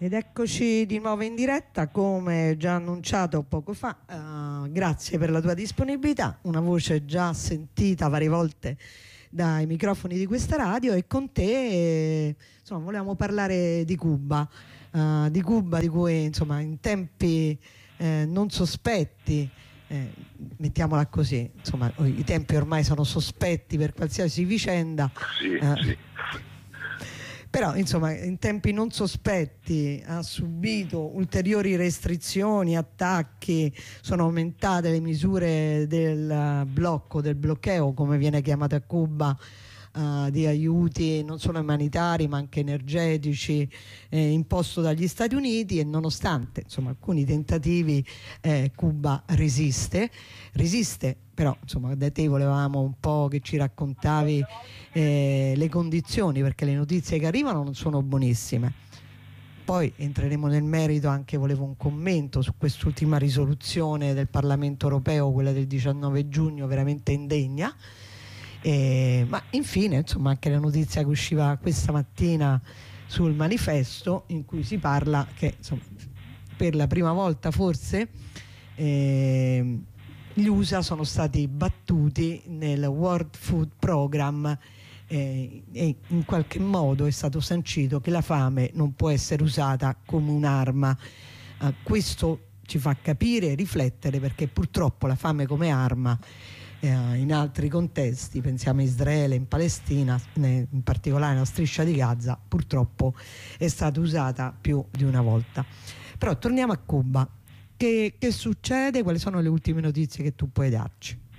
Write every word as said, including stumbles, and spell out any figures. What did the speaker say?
Ed eccoci di nuovo in diretta, come già annunciato poco fa. Uh, grazie per la tua disponibilità, una voce già sentita varie volte dai microfoni di questa radio, e con te eh, insomma volevamo parlare di Cuba, uh, di Cuba di cui insomma in tempi eh, non sospetti, eh, mettiamola così, insomma i tempi ormai sono sospetti per qualsiasi vicenda. Sì, uh, sì. Però insomma in tempi non sospetti ha subito ulteriori restrizioni, attacchi, sono aumentate le misure del blocco, del bloqueo come viene chiamato a Cuba, uh, di aiuti non solo umanitari ma anche energetici, eh, imposto dagli Stati Uniti, e nonostante insomma alcuni tentativi eh, Cuba resiste, resiste però insomma da te volevamo un po' che ci raccontavi eh, le condizioni, perché le notizie che arrivano non sono buonissime. Poi entreremo nel merito, anche volevo un commento su quest'ultima risoluzione del Parlamento europeo, quella del diciannove giugno, veramente indegna. Eh, ma infine insomma anche la notizia che usciva questa mattina sul Manifesto, in cui si parla che insomma per la prima volta forse eh, gli U S A sono stati battuti nel World Food Program, eh, e in qualche modo è stato sancito che la fame non può essere usata come un'arma. Eh, questo ci fa capire e riflettere, perché purtroppo la fame come arma eh, in altri contesti, pensiamo a Israele, in Palestina, in particolare nella striscia di Gaza, purtroppo è stata usata più di una volta. Però torniamo a Cuba. Che, che succede? Quali sono le ultime notizie che tu puoi darci?